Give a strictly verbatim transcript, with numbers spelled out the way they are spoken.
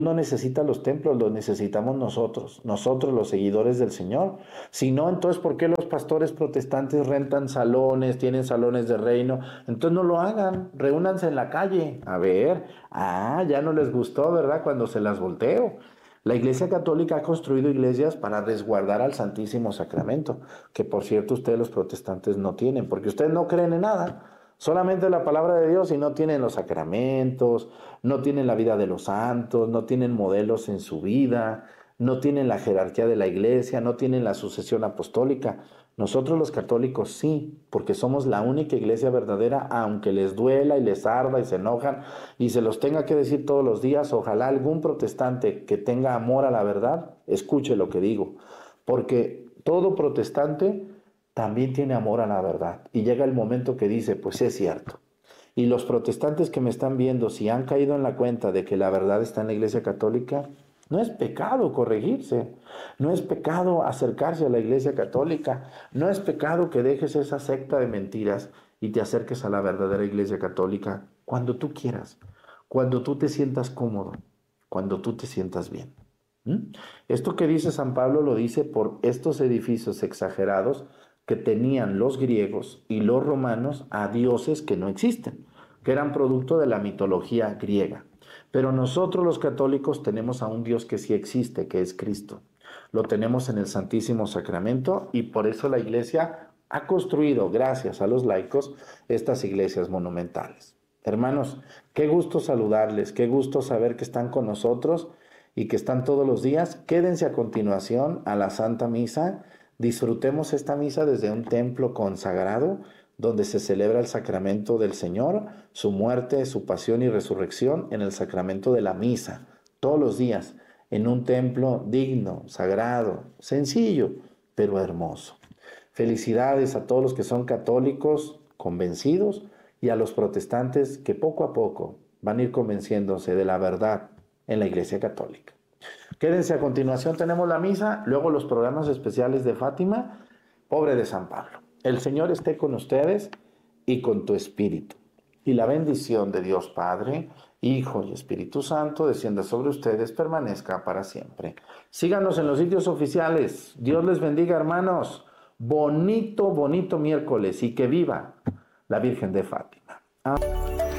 no necesita los templos, los necesitamos nosotros, nosotros los seguidores del Señor. Si no, entonces, ¿por qué los pastores protestantes rentan salones, tienen salones de reino? Entonces no lo hagan, reúnanse en la calle. A ver, ah, ya no les gustó, ¿verdad? Cuando se las volteo. La Iglesia Católica ha construido iglesias para resguardar al Santísimo Sacramento, que por cierto ustedes los protestantes no tienen, porque ustedes no creen en nada. Solamente la palabra de Dios y no tienen los sacramentos, no tienen la vida de los santos, no tienen modelos en su vida, no tienen la jerarquía de la iglesia, no tienen la sucesión apostólica. Nosotros los católicos sí, porque somos la única iglesia verdadera, aunque les duela y les arda y se enojan y se los tenga que decir todos los días. Ojalá algún protestante que tenga amor a la verdad escuche lo que digo, porque todo protestante también tiene amor a la verdad. Y llega el momento que dice, pues es cierto. Y los protestantes que me están viendo, si han caído en la cuenta de que la verdad está en la Iglesia Católica, no es pecado corregirse, no es pecado acercarse a la Iglesia Católica, no es pecado que dejes esa secta de mentiras y te acerques a la verdadera Iglesia Católica cuando tú quieras, cuando tú te sientas cómodo, cuando tú te sientas bien. ¿Mm? Esto que dice San Pablo lo dice por estos edificios exagerados que tenían los griegos y los romanos a dioses que no existen, que eran producto de la mitología griega. Pero nosotros los católicos tenemos a un Dios que sí existe, que es Cristo. Lo tenemos en el Santísimo Sacramento y por eso la Iglesia ha construido, gracias a los laicos, estas iglesias monumentales. Hermanos, qué gusto saludarles, qué gusto saber que están con nosotros y que están todos los días. Quédense a continuación a la Santa Misa. Disfrutemos esta misa desde un templo consagrado donde se celebra el sacramento del Señor, su muerte, su pasión y resurrección en el sacramento de la misa, todos los días, en un templo digno, sagrado, sencillo, pero hermoso. Felicidades a todos los que son católicos convencidos y a los protestantes que poco a poco van a ir convenciéndose de la verdad en la Iglesia Católica. Quédense, a continuación tenemos la misa, luego los programas especiales de Fátima, pobre de San Pablo. El Señor esté con ustedes y con tu espíritu. Y la bendición de Dios Padre, Hijo y Espíritu Santo descienda sobre ustedes, permanezca para siempre. Síganos en los sitios oficiales. Dios les bendiga, hermanos. Bonito, bonito miércoles y que viva la Virgen de Fátima. Amén.